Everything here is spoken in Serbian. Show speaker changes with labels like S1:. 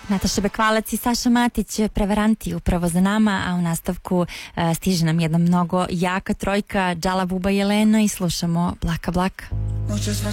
S1: Nataša Bekvalac i Saša Matić, Prevaranti upravo za nama, a u nastavku stiže nam jedna mnogo jaka trojka, Džala Buba Jelena i slušamo Blaka Blaka.
S2: Muchos